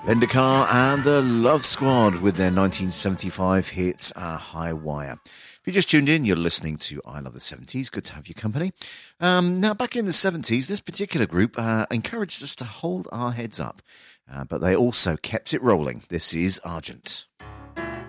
Endicott and the Love Squad with their 1975 hit High Wire. If you just tuned in, you're listening to I Love the 70s. Good to have your company. Now, back in the 70s, this particular group encouraged us to hold our heads up, but they also kept it rolling. This is Argent.